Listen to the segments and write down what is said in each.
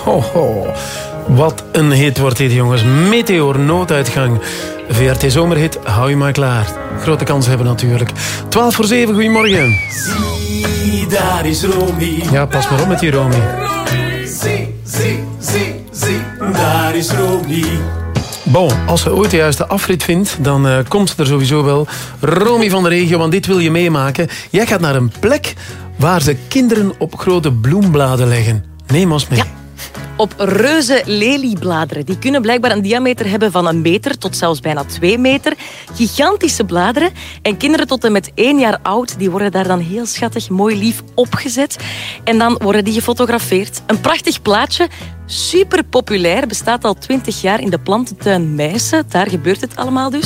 Ho, ho. Wat een hit wordt dit, jongens. Meteor, nooduitgang. VRT Zomerhit, hou je maar klaar. Grote kans hebben natuurlijk. 7:12, goedemorgen. Zie, daar is Romy. Ja, pas maar op met die Romy. Zie, daar is Romy. Bon, als ze ooit de juiste afrit vindt, dan komt ze er sowieso wel. Romy van de regio, want dit wil je meemaken. Jij gaat naar een plek waar ze kinderen op grote bloembladen leggen. Neem ons mee. Ja. Op reuze leliebladeren. Die kunnen blijkbaar een diameter hebben van 1 meter tot zelfs bijna 2 meter. Gigantische bladeren. En kinderen tot en met 1 jaar oud, die worden daar dan heel schattig, mooi lief opgezet. En dan worden die gefotografeerd. Een prachtig plaatje. Super populair. Bestaat al 20 jaar in de plantentuin Meissen. Daar gebeurt het allemaal dus.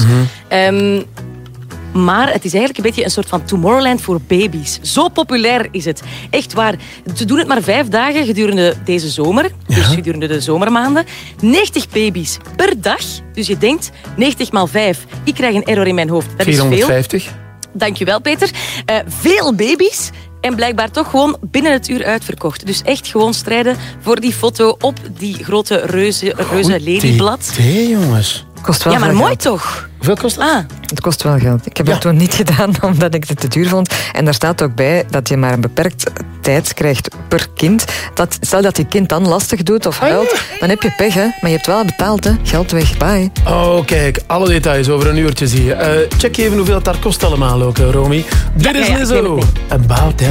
Maar het is eigenlijk een beetje een soort van Tomorrowland voor baby's. Zo populair is het. Echt waar. Ze doen het maar 5 dagen gedurende deze zomer. Dus gedurende de zomermaanden. 90 baby's per dag. Dus je denkt, 90 x 5. Ik krijg een error in mijn hoofd. Dat 450. is veel. Dankjewel, Peter. Veel baby's. En blijkbaar toch gewoon binnen het uur uitverkocht. Dus echt gewoon strijden voor die foto op die grote reuze lelieblad. Nee, jongens. Kost wel ja, maar veel mooi geld. toch? Hoeveel kost dat? Het kost wel geld. Ik heb het toen niet gedaan omdat ik het te duur vond. En daar staat ook bij dat je maar een beperkt tijd krijgt per kind. Stel dat je kind dan lastig doet of huilt, dan heb je pech, hè. Maar je hebt wel betaald, hè. Geld weg. Bye. Oh, kijk. Alle details over een uurtje zie je. Check even hoeveel het daar kost allemaal ook, Romy. Dit is Lizzo. About That.